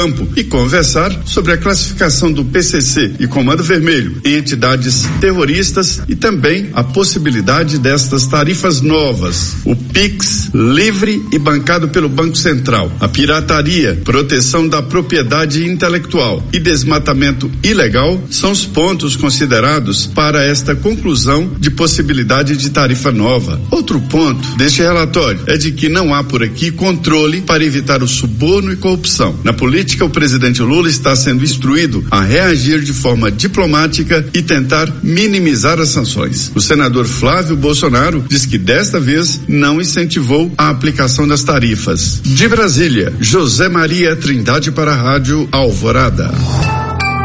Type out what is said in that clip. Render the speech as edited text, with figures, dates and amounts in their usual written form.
e conversar sobre a classificação do PCC e Comando Vermelho em entidades terroristas e também a possibilidade destas tarifas novas, o PIX livre e bancado pelo Banco Central, a pirataria, proteção da propriedade intelectual e desmatamento ilegal são os pontos considerados para esta conclusão de possibilidade de tarifa nova. Outro ponto deste relatório é de que não há por aqui controle para evitar o suborno e corrupção. Na política, o presidente Lula está sendo instruído a reagir de forma diplomática e tentar minimizar as sanções. O senador Flávio Bolsonaro diz que desta vez não incentivou a aplicação das tarifas. De Brasília, José Maria Trindade para a Rádio Alvorada.